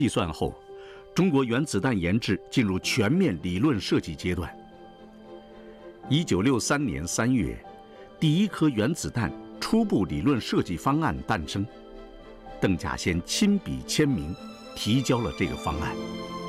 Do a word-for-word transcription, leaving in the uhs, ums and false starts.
计算后，中国原子弹研制进入全面理论设计阶段。一九六三年三月，第一颗原子弹初步理论设计方案诞生，邓稼先亲笔签名，提交了这个方案。